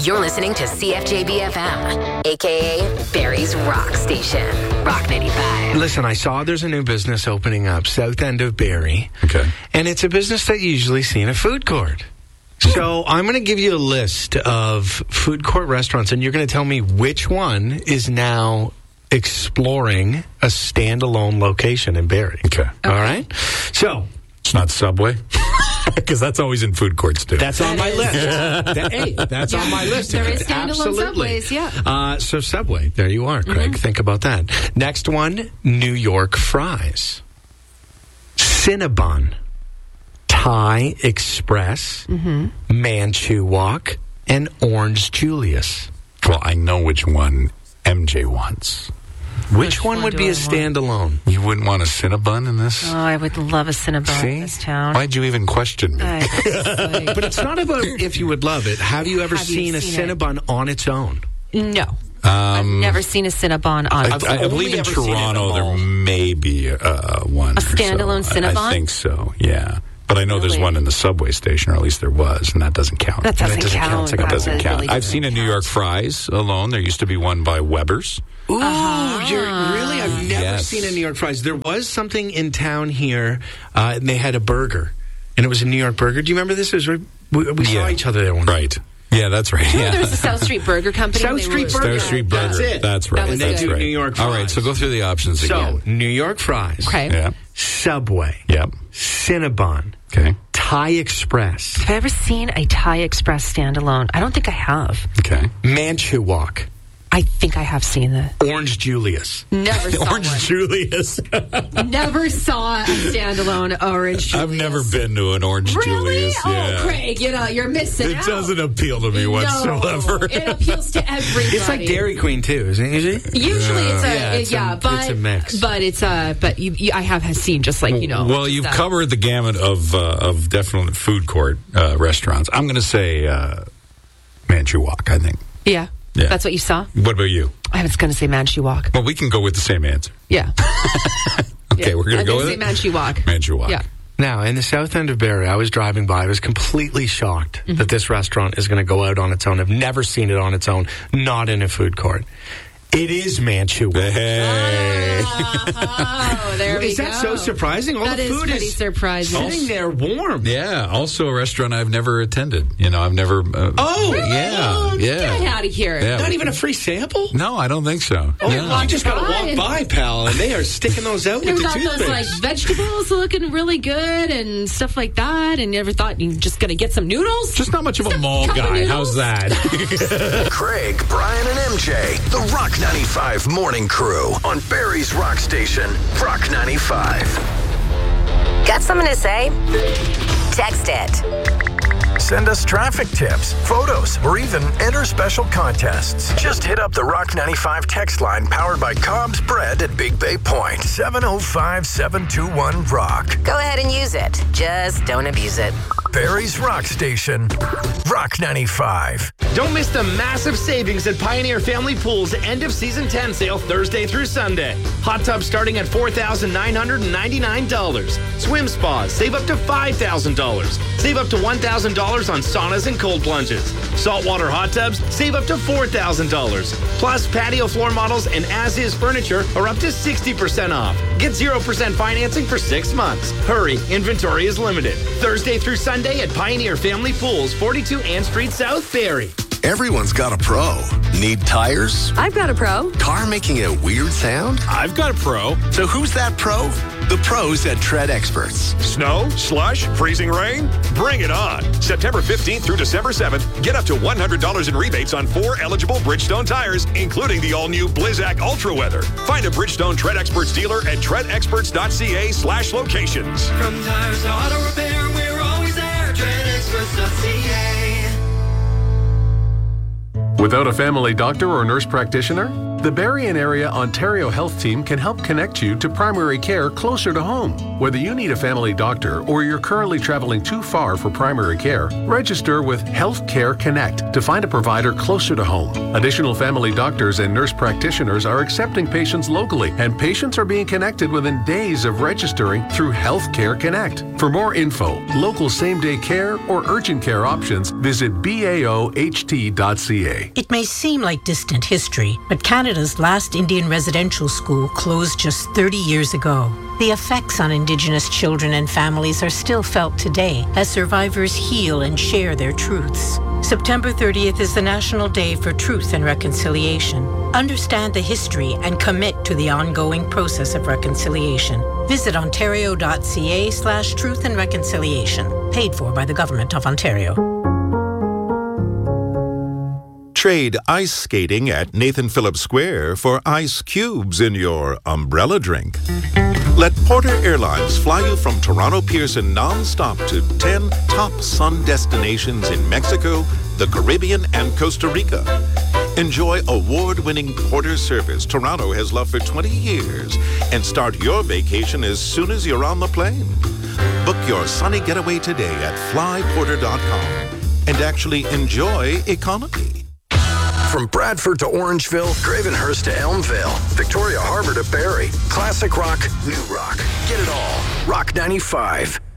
You're listening to CFJB FM, a.k.a. Barrie's Rock Station. Rock 95. Listen, I saw there's a new business opening up, south end of Barrie. Okay. And it's a business that you usually see in a food court. So I'm going to give you a list of food court restaurants, and you're going to tell me which one is now exploring a standalone location in Barrie. Okay. All right? So... It's not Subway? Because that's always in food courts, too. That's on my list. That's on my list. There is standalone Absolutely. Subways, yeah. So Subway, there you are, Craig. Think about that. Next one, New York Fries. Cinnabon. Thai Express. Manchu Walk. And Orange Julius. Well, I know which one MJ wants. Which one would be a standalone? You wouldn't want a Cinnabon in this? Oh, I would love a Cinnabon in this town. Why'd you even question me? But it's not about if you would love it. Have you ever seen a Cinnabon on its own? No. I've never seen a Cinnabon on its own. I believe in Toronto there may be one. A standalone Cinnabon? I think so, yeah. But I know there's one in the subway station, or at least there was, and that doesn't count. That doesn't count. It doesn't count. Really I've seen a New York Fries alone. There used to be one by Weber's. Ooh, really? I've never seen a New York Fries. There was something in town here, and they had a burger, and it was a New York burger. Do you remember this? We saw each other there one night. Right. Yeah, that's right. There was a South Street Burger Company. South Street Burger. South Street Burger. That's it. That's right. And they do right. New York Fries. All right, so go through the options again. So, New York Fries. Okay. Yeah. Subway. Yep. Cinnabon. Okay. Thai Express. Have I ever seen a Thai Express standalone? I don't think I have. Okay. Manchu Walk. I think I have seen that. Orange Julius. Never saw Orange one. Julius. Never saw a standalone Orange Julius. I've never been to an Orange Really? Julius. Yeah. Oh, Craig, you're missing out. It doesn't appeal to me whatsoever. No, it appeals to everybody. It's like Dairy Queen, too, isn't it? Usually it's a mix. But it's I have seen just like, Well, you've covered the gamut of definite food court restaurants. I'm going to say Manchu Walk, I think. Yeah. Yeah. That's what you saw? What about you? I was going to say Manchu Walk. Well, we can go with the same answer. Yeah. Okay, we're going to go with it? Manchu Walk. Manchu Walk. Yeah. Now, in the south end of Barrie, I was driving by. I was completely shocked that this restaurant is going to go out on its own. I've never seen it on its own, not in a food court. It is Manchu Walk. Hey. Oh, there we go. Is that so surprising? All That the is food pretty is surprising. sitting there warm. Yeah, also a restaurant I've never attended. I've never... Yeah. Get out of here. Yeah. Not even a free sample? No, I don't think so. Oh, No. you just got to walk by, pal, and they are sticking those out with Never the thought those toothpicks. vegetables looking really good and stuff like that, and never thought you just gonna get some noodles. Just not much of a mall cup of guy. noodles? How's that? Craig, Brian, and MJ, the Rock 95 Morning Crew on Barrie's Rock Station, Rock 95. Got something to say? Text it. Send us traffic tips, photos, or even enter special contests. Just hit up the Rock 95 text line powered by Cobb's Bread at Big Bay Point. 705-721-ROCK. Go ahead and use it. Just don't abuse it. Barrie's Rock Station, Rock 95. Don't miss the massive savings at Pioneer Family Pool's end of season 10 sale Thursday through Sunday. Hot tubs starting at $4,999. Swim spas save up to $5,000. Save up to $1,000 on saunas and cold plunges. Saltwater hot tubs save up to $4,000. Plus patio floor models and as-is furniture are up to 60% off. Get 0% financing for 6 months. Hurry, inventory is limited. Thursday through Sunday at Pioneer Family Pools, 42 Ann Street South, Barrie. Everyone's got a pro. Need tires? I've got a pro. Car making a weird sound? I've got a pro. So who's that pro? The pros at Tread Experts. Snow, slush, freezing rain? Bring it on. September 15th through December 7th, get up to $100 in rebates on 4 eligible Bridgestone tires, including the all-new Blizzak Ultra Weather. Find a Bridgestone Tread Experts dealer at treadexperts.ca/locations. From tires to auto repair, we're always there. TreadExperts.ca. Without a family doctor or nurse practitioner? The Barrie and Area Ontario Health Team can help connect you to primary care closer to home. Whether you need a family doctor or you're currently traveling too far for primary care, register with Healthcare Connect to find a provider closer to home. Additional family doctors and nurse practitioners are accepting patients locally, and patients are being connected within days of registering through Healthcare Connect. For more info, local same-day care or urgent care options, visit baoht.ca. It may seem like distant history, but Canada's last Indian residential school closed just 30 years ago. The effects on Indigenous children and families are still felt today as survivors heal and share their truths. September 30th is the National Day for Truth and Reconciliation. Understand the history and commit to the ongoing process of reconciliation. Visit ontario.ca/truth and reconciliation. Paid for by the Government of Ontario. Trade ice skating at Nathan Phillips Square for ice cubes in your umbrella drink. Let Porter Airlines fly you from Toronto Pearson non-stop to 10 top sun destinations in Mexico, the Caribbean, and Costa Rica. Enjoy award-winning Porter service Toronto has loved for 20 years and start your vacation as soon as you're on the plane. Book your sunny getaway today at flyporter.com and actually enjoy economy. From Bradford to Orangeville, Gravenhurst to Elmvale, Victoria Harbour to Barrie. Classic rock, new rock. Get it all. Rock 95.